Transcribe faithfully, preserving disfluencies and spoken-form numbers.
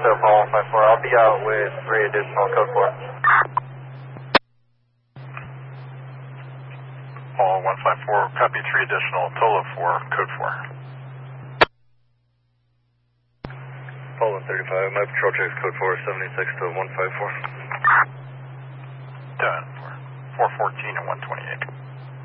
so, Paul one five four. I'll be out with three additional code four. Paul one five four, copy three additional, total of four, code four. Paul one thirty-five, my patrol checks code four seventy-six to one five four. Done. four fourteen and one twenty-eight.